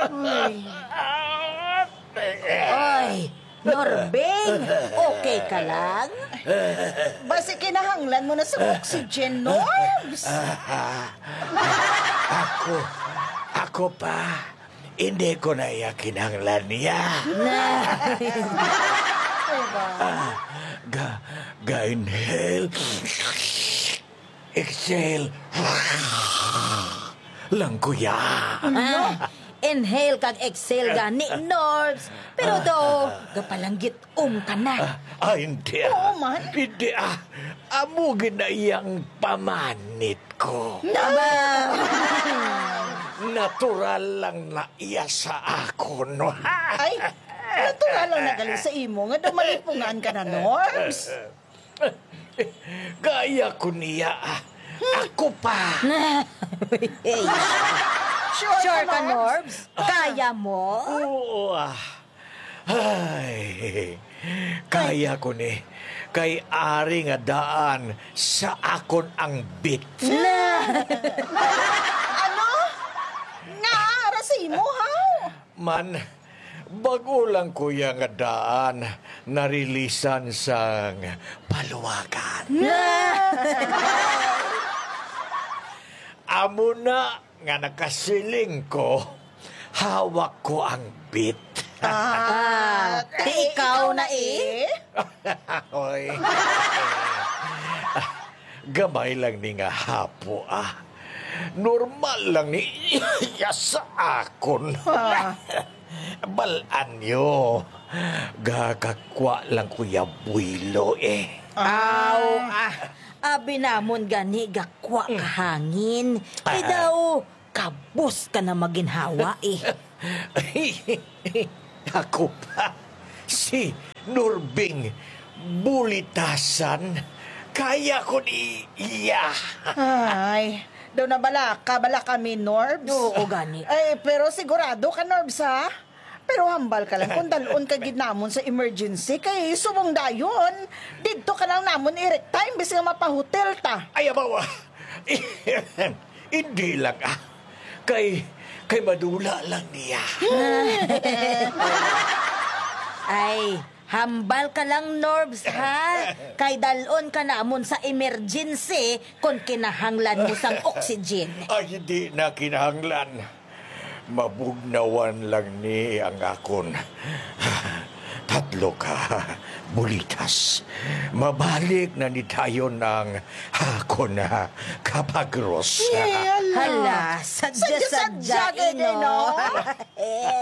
Ay, Norbing, okay ka lang? Basi kinahanglan mo na sa oxygen, Norbs. Ako pa. Hindi ko na kinahanglan niya. Inhale. Exhale. Lang kuya. Inhale kag exhale gani, Norbs. Pero gapalanggit ka na. Hindi Oo man. Hindi Amo ginayang pamanit ko. Natural lang na iya sa ako, no? Ay, natural lang nagali sa imo nga dumalipungan ka na, Norbs. Gaya ko niya. Ako pa. Sure ka, Norbs? Kaya mo? Oo. Ay, kaya ko ni. Kay ari nga daan sa akon ang bit. Ano? Nga, ara sa imo, ha? Man, bago lang kuya nga daan narilisan sang paluwagan. Amo na nga nakasiling ko, hawak ko ang bit. Ikaw na Oy. Gamay lang ni nga hapo Normal lang ni iya sa akon. Balaan nyo. Gagakwa lang kuya builo Abi namon gani gakwa kahangin. Daw, kabus ka na maginhawa Ako pa, si Norbing bulitasan, kaya ko ni iya. Ay, daw na bala kami, Norbs. Oo, gani. Ay, pero sigurado ka, Norbs, ha? Pero hambal ka lang kung dalon ka ginamon sa emergency kay subong dayon. Dito ka lang namon irek time bis nga mapahotel ta. Ay, abawa. Hindi lang Kay madula lang niya. Ay, hambal ka lang, Norbs, ha? Kay dalon ka namon sa emergency kung kinahanglan mo sang oxygen. Ay, hindi na kinahanglan. Mabugnawan lang ni ang akon. Tatlo ka, bulitas. Mabalik na ni tayo ng hakon na kapagros. Hala, sadya-sadya, Sadya-sadya, no?